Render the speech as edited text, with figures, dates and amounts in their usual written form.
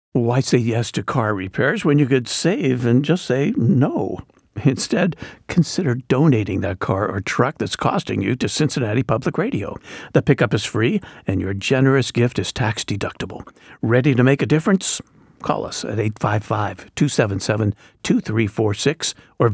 Why say yes to car repairs when you could save and just say no? Instead, consider donating that car or truck that's costing you to Cincinnati Public Radio. The pickup is free, and your generous gift is tax deductible. Ready to make a difference? Call us at 855-277-2346 or